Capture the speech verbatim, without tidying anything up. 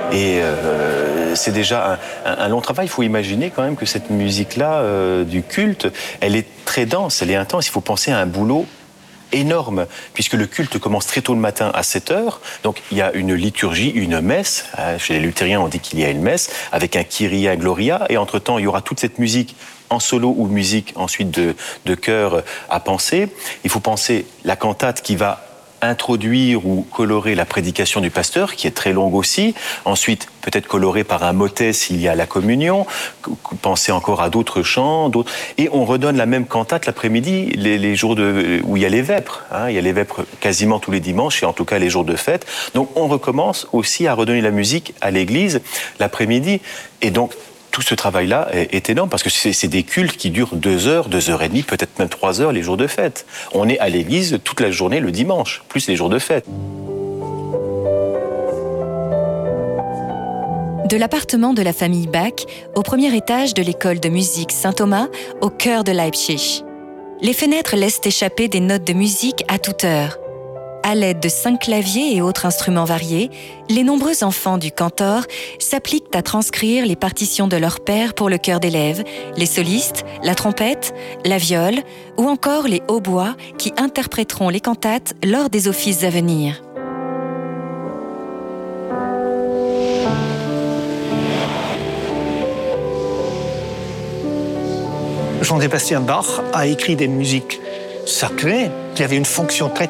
Et euh, c'est déjà un, un, un long travail. Il faut imaginer quand même que cette musique-là, euh, du culte, elle est très dense, elle est intense. Il faut penser à un boulot énorme, puisque le culte commence très tôt le matin à sept heures. Donc il y a une liturgie, une messe. Chez les luthériens, on dit qu'il y a une messe avec un Kyrie, un Gloria. Et entre-temps, il y aura toute cette musique en solo ou musique ensuite de, de chœur à penser. Il faut penser la cantate qui va introduire ou colorer la prédication du pasteur, qui est très longue aussi. Ensuite, peut-être colorée par un motet s'il y a la communion. Pensez encore à d'autres chants, d'autres. Et on redonne la même cantate l'après-midi, les, les jours de, où il y a les vêpres. Hein, il y a les vêpres quasiment tous les dimanches, et en tout cas les jours de fête. Donc on recommence aussi à redonner la musique à l'église l'après-midi. Et donc, tout ce travail-là est, est énorme parce que c'est, c'est des cultes qui durent deux heures, deux heures et demie, peut-être même trois heures les jours de fête. On est à l'église toute la journée le dimanche, plus les jours de fête. De l'appartement de la famille Bach au premier étage de l'école de musique Saint-Thomas au cœur de Leipzig. Les fenêtres laissent échapper des notes de musique à toute heure. À l'aide de cinq claviers et autres instruments variés, les nombreux enfants du cantor s'appliquent à transcrire les partitions de leur père pour le chœur d'élèves, les solistes, la trompette, la viole ou encore les hautbois qui interpréteront les cantates lors des offices à venir. Jean-Sébastien Bach a écrit des musiques sacrées qui avaient une fonction très